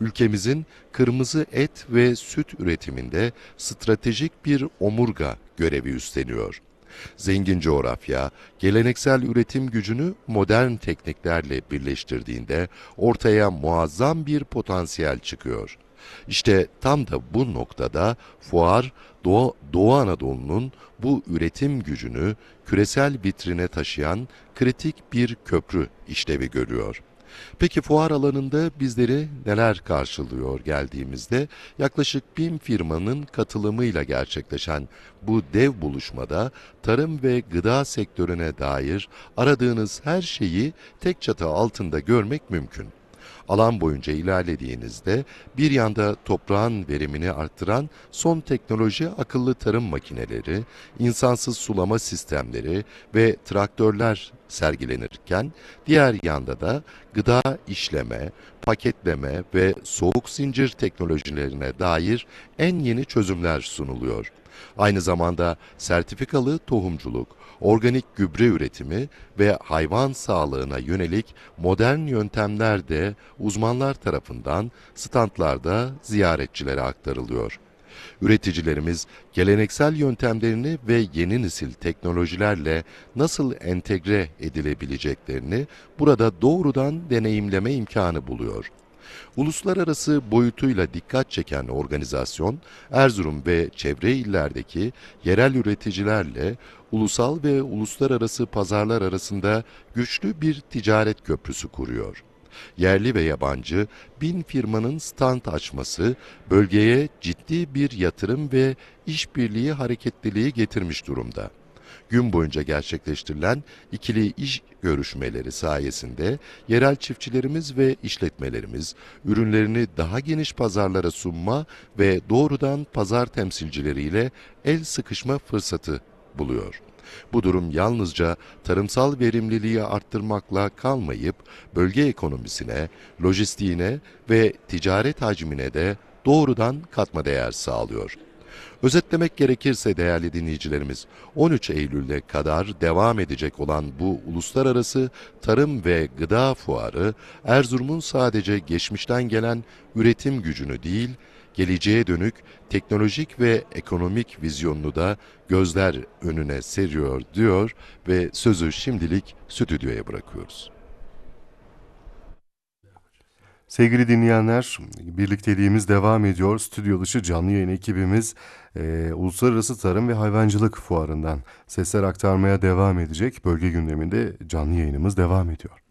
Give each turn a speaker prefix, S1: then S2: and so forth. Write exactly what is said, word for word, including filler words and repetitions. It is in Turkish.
S1: ülkemizin kırmızı et ve süt üretiminde stratejik bir omurga görevi üstleniyor. Zengin coğrafya, geleneksel üretim gücünü modern tekniklerle birleştirdiğinde ortaya muazzam bir potansiyel çıkıyor. İşte tam da bu noktada fuar, Doğu, Doğu Anadolu'nun bu üretim gücünü küresel vitrine taşıyan kritik bir köprü işlevi görüyor. Peki fuar alanında bizleri neler karşılıyor geldiğimizde? Yaklaşık bin firmanın katılımıyla gerçekleşen bu dev buluşmada tarım ve gıda sektörüne dair aradığınız her şeyi tek çatı altında görmek mümkün. Alan boyunca ilerlediğinizde bir yanda toprağın verimini arttıran son teknoloji akıllı tarım makineleri, insansız sulama sistemleri ve traktörler sergilenirken, diğer yanda da gıda işleme, paketleme ve soğuk zincir teknolojilerine dair en yeni çözümler sunuluyor. Aynı zamanda sertifikalı tohumculuk, organik gübre üretimi ve hayvan sağlığına yönelik modern yöntemler de uzmanlar tarafından standlarda ziyaretçilere aktarılıyor. Üreticilerimiz geleneksel yöntemlerini ve yeni nesil teknolojilerle nasıl entegre edilebileceklerini burada doğrudan deneyimleme imkanı buluyor. Uluslararası boyutuyla dikkat çeken organizasyon, Erzurum ve çevre illerdeki yerel üreticilerle ulusal ve uluslararası pazarlar arasında güçlü bir ticaret köprüsü kuruyor. Yerli ve yabancı bin firmanın stand açması bölgeye ciddi bir yatırım ve işbirliği hareketliliği getirmiş durumda. Gün boyunca gerçekleştirilen ikili iş görüşmeleri sayesinde yerel çiftçilerimiz ve işletmelerimiz ürünlerini daha geniş pazarlara sunma ve doğrudan pazar temsilcileriyle el sıkışma fırsatı buluyor. Bu durum yalnızca tarımsal verimliliği arttırmakla kalmayıp bölge ekonomisine, lojistiğine ve ticaret hacmine de doğrudan katma değer sağlıyor. Özetlemek gerekirse değerli dinleyicilerimiz, on üç Eylül'e kadar devam edecek olan bu uluslararası tarım ve gıda fuarı, Erzurum'un sadece geçmişten gelen üretim gücünü değil, geleceğe dönük teknolojik ve ekonomik vizyonunu da gözler önüne seriyor diyor ve sözü şimdilik stüdyoya bırakıyoruz.
S2: Sevgili dinleyenler, birlikteliğimiz devam ediyor. Stüdyo dışı canlı yayın ekibimiz e, Uluslararası Tarım ve Hayvancılık Fuarı'ndan sesler aktarmaya devam edecek. Bölge gündeminde canlı yayınımız devam ediyor.